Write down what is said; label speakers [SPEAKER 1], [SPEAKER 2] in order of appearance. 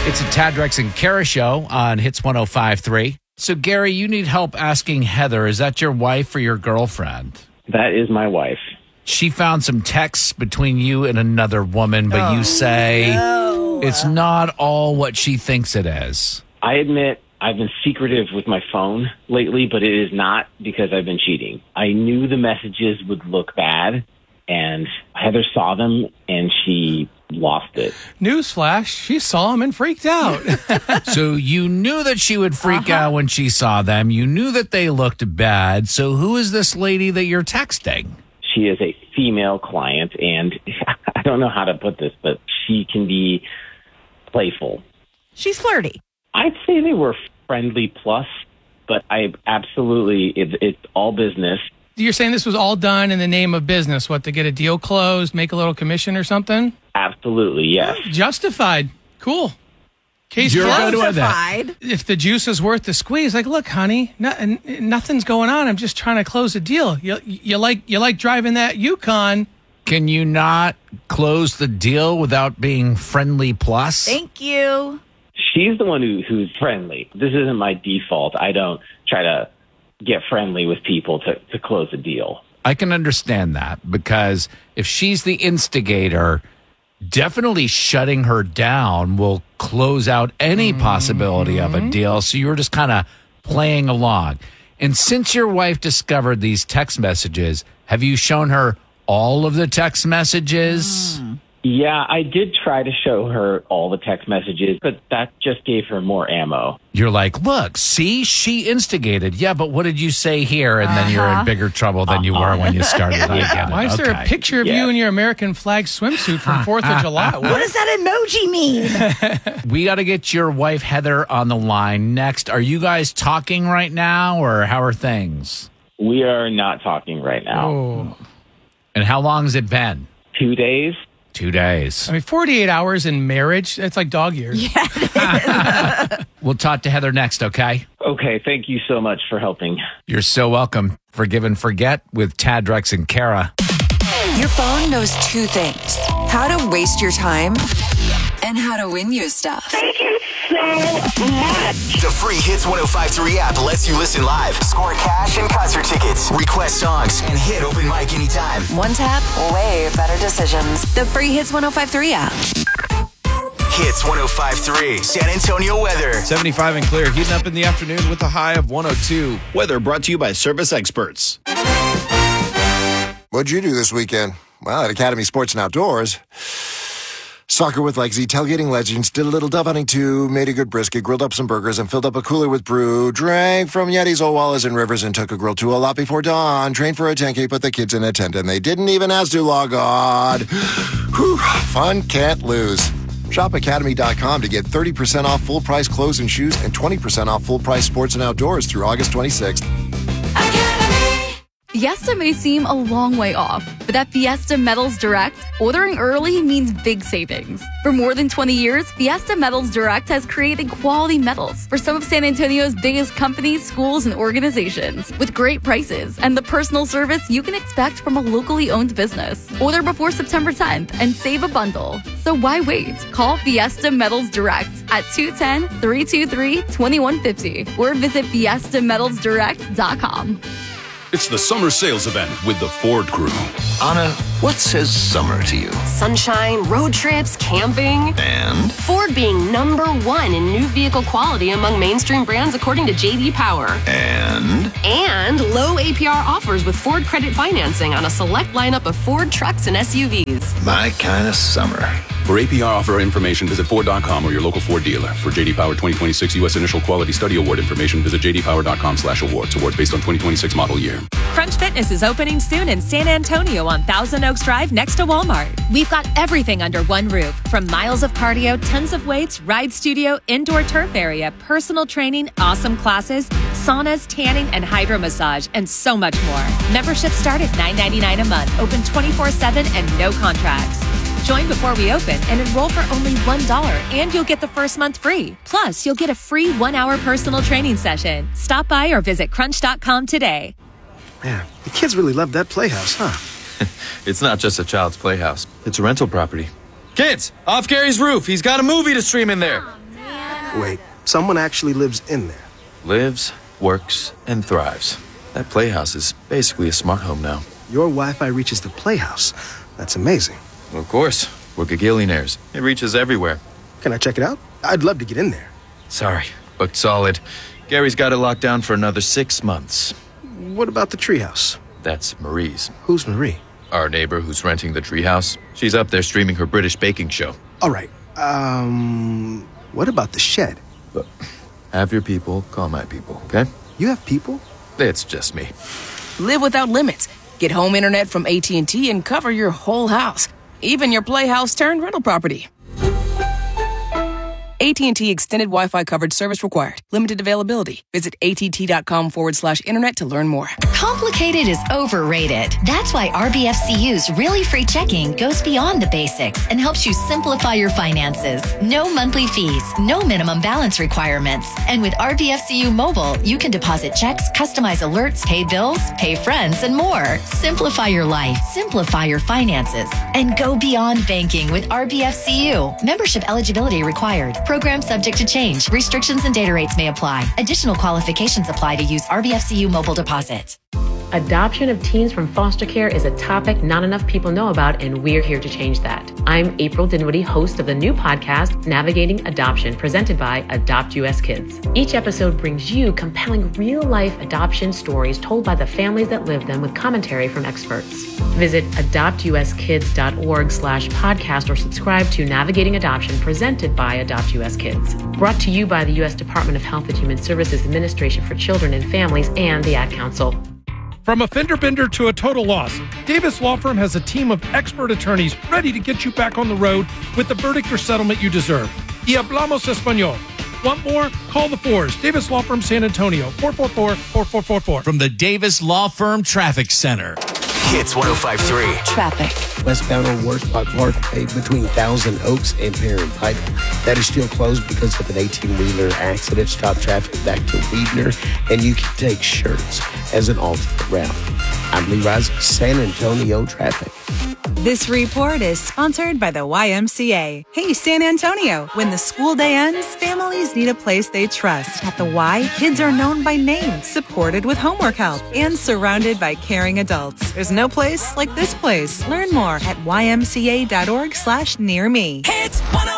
[SPEAKER 1] It's a Tad, Drex, and Kara show on Hits 105.3. So, Gary, you need help asking Heather, is that your wife or your girlfriend?
[SPEAKER 2] That is my wife.
[SPEAKER 1] She found some texts between you and another woman, but you say it's not all what she thinks it is.
[SPEAKER 2] I admit I've been secretive with my phone lately, but it is not because I've been cheating. I knew the messages would look bad, and Heather saw them, and she lost it.
[SPEAKER 3] Newsflash, she saw them and freaked out.
[SPEAKER 1] So you knew that she would freak out when she saw them. You knew that they looked bad. So who is this lady that you're texting?
[SPEAKER 2] She is a female client, and I don't know how to put this, but she can be playful.
[SPEAKER 4] She's flirty.
[SPEAKER 2] I'd say they were friendly plus, but it's all business.
[SPEAKER 3] You're saying this was all done in the name of business, to get a deal closed, make a little commission or something?
[SPEAKER 2] Absolutely, yes.
[SPEAKER 3] Justified. Cool. Case
[SPEAKER 4] Justified.
[SPEAKER 3] If the juice is worth the squeeze, look, honey, nothing's going on. I'm just trying to close a deal. You like driving that Yukon.
[SPEAKER 1] Can you not close the deal without being friendly plus?
[SPEAKER 4] Thank you.
[SPEAKER 2] She's the one who's friendly. This isn't my default. I don't try to get friendly with people to close a deal.
[SPEAKER 1] I can understand that, because if she's the instigator, definitely shutting her down will close out any possibility of a deal. So you're just kind of playing along. And since your wife discovered these text messages, have you shown her all of the text messages?
[SPEAKER 2] Yeah, I did try to show her all the text messages, but that just gave her more ammo.
[SPEAKER 1] You're like, look, see, she instigated. Yeah, but what did you say here? And then you're in bigger trouble than you were when you started. I get it.
[SPEAKER 3] Why is there a picture of you in your American flag swimsuit from 4th of July?
[SPEAKER 4] What does that emoji mean?
[SPEAKER 1] We got to get your wife, Heather, on the line next. Are you guys talking right now, or how are things?
[SPEAKER 2] We are not talking right now.
[SPEAKER 3] Oh.
[SPEAKER 1] And how long has it been?
[SPEAKER 2] 2 days.
[SPEAKER 1] 2 days.
[SPEAKER 3] I mean, 48 hours in marriage, that's like dog years.
[SPEAKER 4] Yeah.
[SPEAKER 1] We'll talk to Heather next, okay?
[SPEAKER 2] Okay, thank you so much for helping.
[SPEAKER 1] You're so welcome. Forgive and Forget with Tad, Drex, and Kara.
[SPEAKER 5] Your phone knows two things: how to waste your time and how to win you stuff.
[SPEAKER 6] Thank you so much.
[SPEAKER 7] The free Hits 105.3 app lets you listen live, score cash and concert tickets, request songs, and hit open mic anytime.
[SPEAKER 5] One tap, way better decisions. The free Hits 105.3 app.
[SPEAKER 7] Hits 105.3, San Antonio weather.
[SPEAKER 8] 75 and clear, heating up in the afternoon with a high of 102. Weather brought to you by Service Experts.
[SPEAKER 9] What'd you do this weekend? Well, at Academy Sports and Outdoors, soccer with Legacy, tailgating legends, did a little dove hunting too, made a good brisket, grilled up some burgers, and filled up a cooler with brew, drank from Yeti's, old Wallas, and Rivers, and took a grill to a lot before dawn, trained for a 10K, put the kids in a tent, and they didn't even ask to log on. Whew, fun can't lose. Shop Academy.com to get 30% off full-price clothes and shoes and 20% off full-price sports and outdoors through August 26th.
[SPEAKER 10] Fiesta may seem a long way off, but at Fiesta Metals Direct, ordering early means big savings. For more than 20 years, Fiesta Metals Direct has created quality metals for some of San Antonio's biggest companies, schools, and organizations, with great prices and the personal service you can expect from a locally owned business. Order before September 10th and save a bundle. So why wait? Call Fiesta Metals Direct at 210-323-2150 or visit fiestametalsdirect.com.
[SPEAKER 11] It's the summer sales event with the Ford Crew.
[SPEAKER 12] Anna, what says summer to you?
[SPEAKER 13] Sunshine, road trips, camping.
[SPEAKER 12] And?
[SPEAKER 13] Ford being #1 in new vehicle quality among mainstream brands according to J.D. Power.
[SPEAKER 12] And?
[SPEAKER 13] And low APR offers with Ford credit financing on a select lineup of Ford trucks and SUVs.
[SPEAKER 12] My kind of summer.
[SPEAKER 11] For APR offer information, visit Ford.com or your local Ford dealer. For J.D. Power 2026 U.S. Initial Quality Study Award information, visit jdpower.com/awards. Awards based on 2026 model year.
[SPEAKER 14] Crunch Fitness is opening soon in San Antonio on Thousand Oaks Drive next to Walmart. We've got everything under one roof, from miles of cardio, tons of weights, ride studio, indoor turf area, personal training, awesome classes, saunas, tanning, and hydro massage, and so much more. Memberships start at $9.99 a month, open 24/7 and no contracts. Join before we open and enroll for only $1, and you'll get the first month free. Plus, you'll get a free 1-hour personal training session. Stop by or visit crunch.com today.
[SPEAKER 15] Man, the kids really love that playhouse, huh?
[SPEAKER 16] It's not just a child's playhouse. It's a rental property. Kids, off Gary's roof. He's got a movie to stream in there.
[SPEAKER 15] Wait, someone actually lives in there?
[SPEAKER 16] Lives, works, and thrives. That playhouse is basically a smart home now.
[SPEAKER 15] Your Wi-Fi reaches the playhouse. That's amazing.
[SPEAKER 16] Of course. We're gagillionaires. It reaches everywhere.
[SPEAKER 15] Can I check it out? I'd love to get in there.
[SPEAKER 16] Sorry, booked solid. Gary's got it locked down for another 6 months.
[SPEAKER 15] What about the treehouse?
[SPEAKER 16] That's Marie's.
[SPEAKER 15] Who's Marie?
[SPEAKER 16] Our neighbor who's renting the treehouse. She's up there streaming her British baking show.
[SPEAKER 15] All right. What about the shed?
[SPEAKER 16] Look, have your people call my people, okay?
[SPEAKER 15] You have people?
[SPEAKER 16] It's just me.
[SPEAKER 17] Live without limits. Get home internet from AT&T and cover your whole house. Even your playhouse turned rental property. AT&T Extended Wi-Fi coverage service required. Limited availability. Visit att.com/internet to learn more.
[SPEAKER 18] Complicated is overrated. That's why RBFCU's Really Free Checking goes beyond the basics and helps you simplify your finances. No monthly fees, no minimum balance requirements. And with RBFCU Mobile, you can deposit checks, customize alerts, pay bills, pay friends, and more. Simplify your life, simplify your finances, and go beyond banking with RBFCU. Membership eligibility required. Program subject to change. Restrictions and data rates may apply. Additional qualifications apply to use RBFCU Mobile Deposit.
[SPEAKER 19] Adoption of teens from foster care is a topic not enough people know about, and we're here to change that. I'm April Dinwiddie, host of the new podcast, Navigating Adoption, presented by Adopt US Kids. Each episode brings you compelling real-life adoption stories told by the families that live them with commentary from experts. Visit adoptuskids.org/podcast or subscribe to Navigating Adoption, presented by Adopt US Kids. Brought to you by the U.S. Department of Health and Human Services Administration for Children and Families and the Ad Council.
[SPEAKER 20] From a fender bender to a total loss, Davis Law Firm has a team of expert attorneys ready to get you back on the road with the verdict or settlement you deserve. Y hablamos español. Want more? Call the Fours. Davis Law Firm San Antonio, 444-4444.
[SPEAKER 1] From the Davis Law Firm Traffic Center.
[SPEAKER 7] Hits 105.3.
[SPEAKER 17] Traffic.
[SPEAKER 21] Westbound on Worthpot Parkway between Thousand Oaks and Perrin Pike. That is still closed because of an 18-wheeler accident. Stop traffic back to Weidner, and you can take Shirts as an alternate route. I'm Lee Rise, San Antonio traffic.
[SPEAKER 22] This report is sponsored by the YMCA. Hey, San Antonio, when the school day ends, families need a place they trust. At the Y, kids are known by name, supported with homework help, and surrounded by caring adults. There's no place like this place. Learn more at ymca.org/nearme.